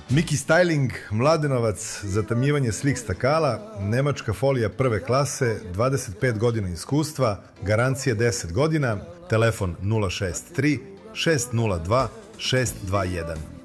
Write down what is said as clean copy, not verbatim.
Miki Styling, Mladenovac, zatamnjivanje slik stakala, nemačka folija prve klase, 25 godina iskustva, garancija 10 godina, telefon 063 602 621.